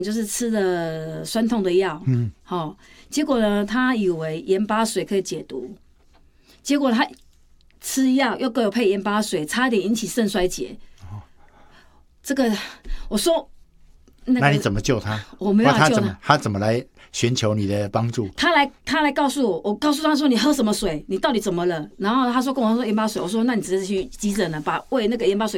就是吃了酸痛的药，结果呢，他以为盐巴水可以解毒，结果他吃药又给我配盐巴水，差点引起肾衰竭。这个我说， 那你怎么救他？ 我没办法救他。 他怎么来寻求你的帮助？ 他来告诉我，我告诉他说你喝什么水，你到底怎么了？然后他说跟我说盐巴水，我说那你直接去急诊了，把喂那个盐巴水